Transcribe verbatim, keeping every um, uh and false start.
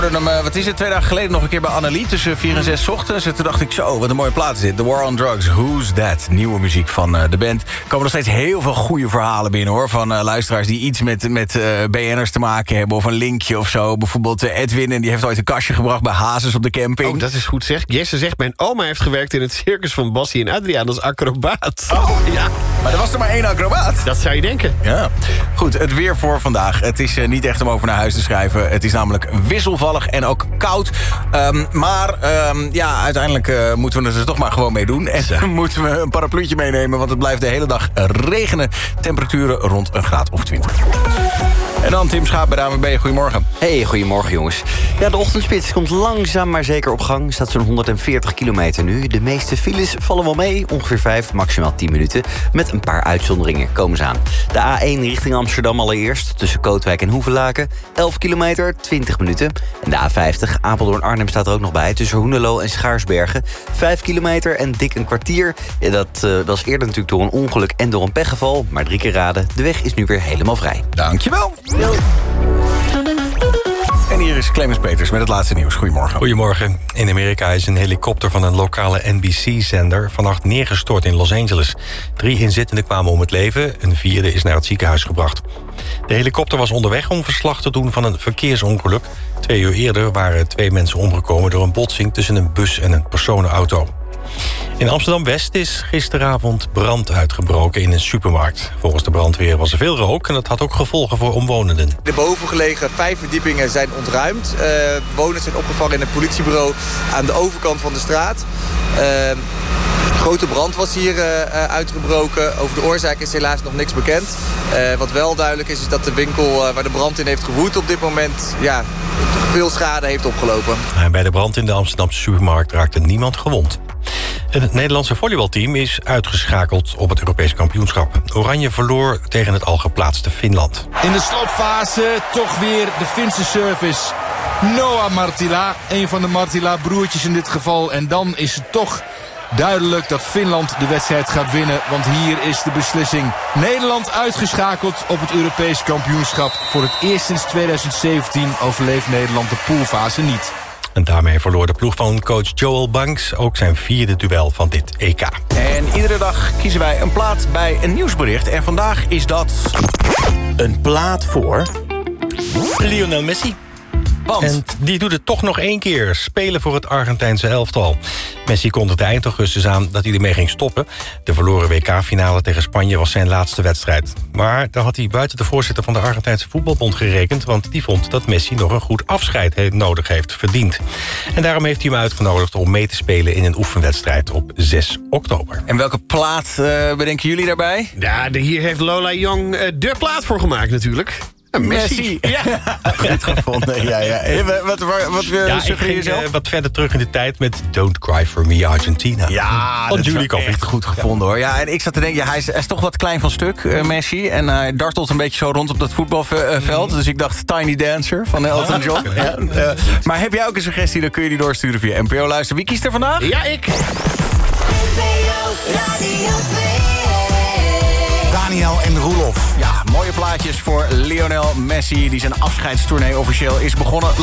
Wat is het, twee dagen geleden nog een keer bij Annelie... tussen vier en zes ochtends. En toen dacht ik, zo, wat een mooie plaat is dit. The War on Drugs, Who's That? Nieuwe muziek van uh, de band. Er komen nog steeds heel veel goede verhalen binnen, hoor. Van uh, luisteraars die iets met, met uh, B N'ers te maken hebben... of een linkje of zo. Bijvoorbeeld uh, Edwin, en die heeft ooit een kastje gebracht... bij Hazes op de camping. Oh, dat is goed zeg. Jesse zegt, mijn oma heeft gewerkt in het circus van Bassie en Adriaan als acrobaat. Oh, ja. Maar er was er maar één acrobaat. Dat zou je denken. Ja. Goed, het weer voor vandaag. Het is uh, niet echt om over naar huis te schrijven. Het is namelijk wisselvallig en ook koud. Um, maar um, ja, uiteindelijk uh, moeten we het er toch maar gewoon mee doen. En dan moeten we een parapluutje meenemen... want het blijft de hele dag regenen. Temperaturen rond een graad of twintig. En dan Tim Schaap bij de A N W B. Goedemorgen. Hey, goedemorgen jongens. Ja, de ochtendspits komt langzaam maar zeker op gang. Staat zo'n honderdveertig kilometer nu. De meeste files vallen wel mee. Ongeveer vijf, maximaal tien minuten. Met een paar uitzonderingen komen ze aan. De A één richting Amsterdam allereerst. Tussen Kootwijk en Hoevelaken. elf kilometer, twintig minuten. En de A vijftig, Apeldoorn-Arnhem staat er ook nog bij. Tussen Hoenelo en Schaarsbergen. vijf kilometer en dik een kwartier. Ja, dat uh, was eerder natuurlijk door een ongeluk en door een pechgeval. Maar drie keer raden. De weg is nu weer helemaal vrij. Dankjewel. En hier is Clemens Peters met het laatste nieuws. Goedemorgen. Goedemorgen. In Amerika is een helikopter van een lokale N B C-zender... vannacht neergestort in Los Angeles. Drie inzittenden kwamen om het leven. Een vierde is naar het ziekenhuis gebracht. De helikopter was onderweg om verslag te doen van een verkeersongeluk. Twee uur eerder waren twee mensen omgekomen... door een botsing tussen een bus en een personenauto. In Amsterdam-West is gisteravond brand uitgebroken in een supermarkt. Volgens de brandweer was er veel rook en dat had ook gevolgen voor omwonenden. De bovengelegen vijf verdiepingen zijn ontruimd. Uh, bewoners zijn opgevangen in het politiebureau aan de overkant van de straat. Uh, grote brand was hier uh, uitgebroken. Over de oorzaak is helaas nog niks bekend. Uh, wat wel duidelijk is, is dat de winkel uh, waar de brand in heeft gewoed... op dit moment ja, veel schade heeft opgelopen. En bij de brand in de Amsterdamse supermarkt raakte niemand gewond. Het Nederlandse volleybalteam is uitgeschakeld op het Europees kampioenschap. Oranje verloor tegen het al geplaatste Finland. In de slotfase toch weer de Finse service. Noah Martila, een van de Martila-broertjes in dit geval. En dan is het toch duidelijk dat Finland de wedstrijd gaat winnen. Want hier is de beslissing. Nederland uitgeschakeld op het Europees kampioenschap. Voor het eerst sinds tweeduizend zeventien overleeft Nederland de poolfase niet. En daarmee verloor de ploeg van coach Joel Banks ook zijn vierde duel van dit E K. En iedere dag kiezen wij een plaat bij een nieuwsbericht. En vandaag is dat een plaat voor Lionel Messi. Want? En die doet het toch nog één keer. Spelen voor het Argentijnse elftal. Messi kondigde eind augustus aan dat hij ermee ging stoppen. De verloren W K-finale tegen Spanje was zijn laatste wedstrijd. Maar dan had hij buiten de voorzitter van de Argentijnse voetbalbond gerekend... want die vond dat Messi nog een goed afscheid nodig heeft verdiend. En daarom heeft hij hem uitgenodigd om mee te spelen... in een oefenwedstrijd op zes oktober. En welke plaat uh, bedenken jullie daarbij? Ja, de, hier heeft Lola Jong uh, de plaat voor gemaakt natuurlijk. Messi. Messi. Ja. Goed gevonden, ja, ja. Hey, wat wat, wat ja, suggereer je zelf? Uh, wat verder terug in de tijd met Don't Cry For Me Argentina. Ja, van dat Julie is Coffee. echt goed gevonden, hoor. Ja, en ik zat te denken, ja, hij, is, hij is toch wat klein van stuk, uh, Messi. En hij dartelt een beetje zo rond op dat voetbalveld. Mm. Dus ik dacht Tiny Dancer van Elton John. Oh, ja, uh, maar heb jij ook een suggestie, dan kun je die doorsturen via N P O Luister. Wie kiest er vandaag? Ja, ik. Daniel en Roelof. Ja, mooie plaatjes voor Lionel Messi... die zijn afscheidstournee officieel is begonnen.